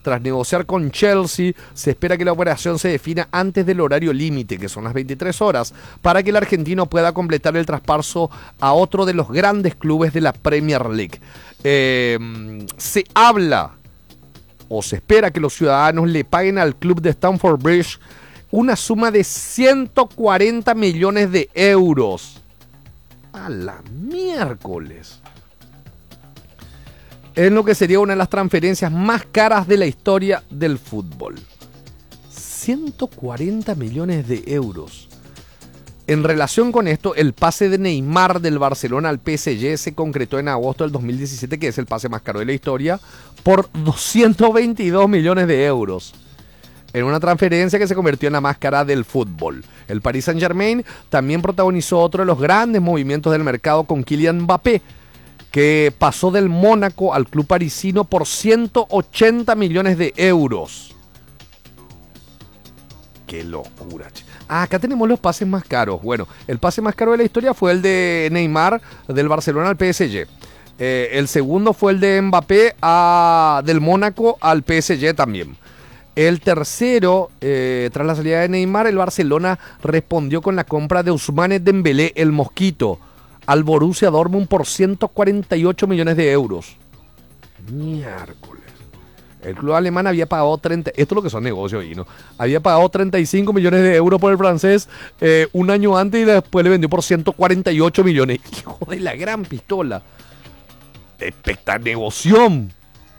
Tras negociar con Chelsea, se espera que la operación se defina antes del horario límite, que son las 23 horas, para que el argentino pueda completar el traspaso a otro de los grandes clubes de la Premier League. Se habla o se espera que los ciudadanos le paguen al club de Stamford Bridge una suma de 140 millones de euros. A la miércoles. Es lo que sería una de las transferencias más caras de la historia del fútbol. 140 millones de euros. En relación con esto, el pase de Neymar del Barcelona al PSG se concretó en agosto del 2017, que es el pase más caro de la historia, por 222 millones de euros. En una transferencia que se convirtió en la más cara del fútbol. El Paris Saint-Germain también protagonizó otro de los grandes movimientos del mercado con Kylian Mbappé, que pasó del Mónaco al club parisino por 180 millones de euros. ¡Qué locura! Acá tenemos los pases más caros. Bueno, el pase más caro de la historia fue el de Neymar del Barcelona al PSG. El segundo fue el de Mbappé del Mónaco al PSG también. El tercero, tras la salida de Neymar, el Barcelona respondió con la compra de Ousmane Dembélé, el Mosquito, al Borussia Dortmund por 148 millones de euros. Miércoles. El club alemán había pagado 30... Esto es lo que son negocios ahí, ¿no? Había pagado 35 millones de euros por el francés un año antes y después le vendió por 148 millones. Hijo de la gran pistola. Espectacular negoción.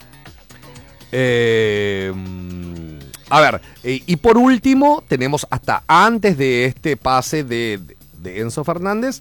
A ver, y por último, tenemos hasta antes de este pase de Enzo Fernández,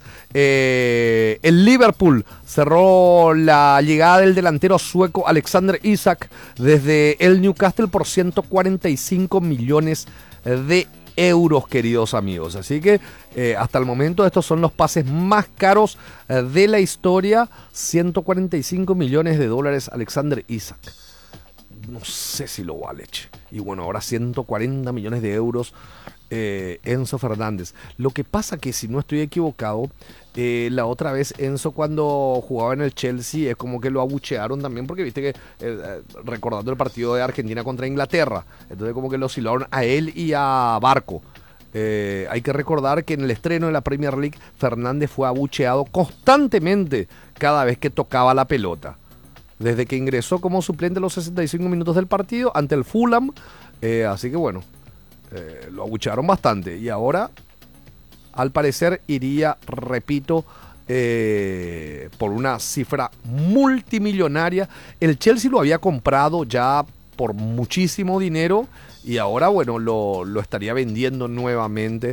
el Liverpool cerró la llegada del delantero sueco Alexander Isak desde el Newcastle por 145 millones de euros, queridos amigos. Así que hasta el momento estos son los pases más caros de la historia. 145 millones de dólares Alexander Isak. No sé si lo vale. Y bueno, ahora 140 millones de euros Enzo Fernández. Lo que pasa que, si no estoy equivocado, la otra vez Enzo, cuando jugaba en el Chelsea, es como que lo abuchearon también, porque viste que recordando el partido de Argentina contra Inglaterra, entonces como que lo oscilaron a él y a Barco. Hay que recordar que en el estreno de la Premier League, Fernández fue abucheado constantemente cada vez que tocaba la pelota, desde que ingresó como suplente a los 65 minutos del partido ante el Fulham. Así que bueno, lo abuchearon bastante. Y ahora, al parecer, iría, repito, por una cifra multimillonaria. El Chelsea lo había comprado ya por muchísimo dinero y ahora, bueno, lo estaría vendiendo nuevamente,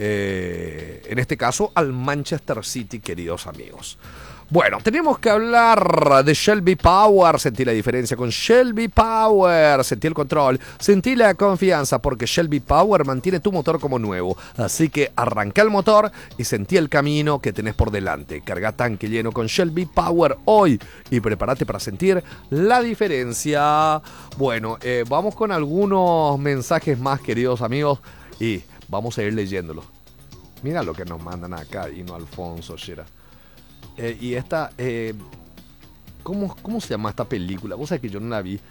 en este caso al Manchester City, queridos amigos. Bueno, tenemos que hablar de Shelby Power. Sentí la diferencia con Shelby Power. Sentí el control, sentí la confianza, porque Shelby Power mantiene tu motor como nuevo. Así que arranca el motor y sentí el camino que tenés por delante. Carga tanque lleno con Shelby Power hoy y prepárate para sentir la diferencia. Bueno, vamos con algunos mensajes más, queridos amigos, y vamos a ir leyéndolos. Mira lo que nos mandan acá, Hino Alfonso, Shera. Y esta, ¿cómo se llama esta película? Vos sabés que yo no la vi.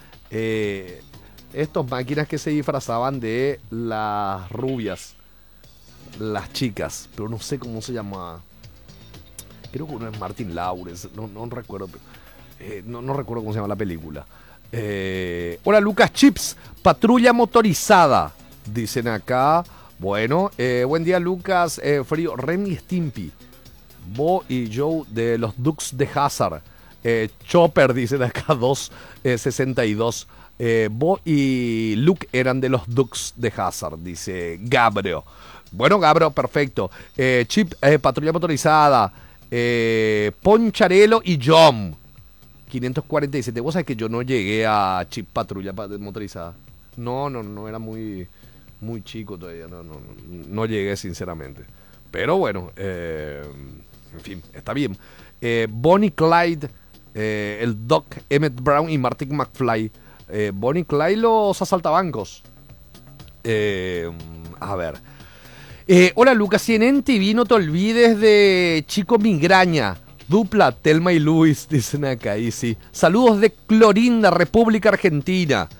Estos máquinas que se disfrazaban de las rubias, las chicas, pero no sé cómo se llama. Creo que uno es Martin Lawrence, no recuerdo. No recuerdo cómo se llama la película. Hola Lucas Chips, patrulla motorizada, dicen acá. Bueno, buen día Lucas, frío, Remy y Stimpy, Bo y Joe de los Dukes de Hazzard. Chopper, dicen acá, 262. Bo y Luke eran de los Dukes de Hazzard, dice Gabriel. Bueno, Gabriel, perfecto. Chip, patrulla motorizada. Poncharelo y John, 547. Vos sabés que yo no llegué a Chip patrulla motorizada. No, era muy chico todavía. No llegué, sinceramente. Pero bueno, en fin, está bien. Bonnie Clyde, el Doc, Emmett Brown y Martin McFly. Bonnie Clyde, los asaltabancos. A ver. Hola Lucas, si en NTV no te olvides de Chico Migraña. Dupla, Telma y Luis, dicen acá. Y sí. Saludos de Clorinda, República Argentina.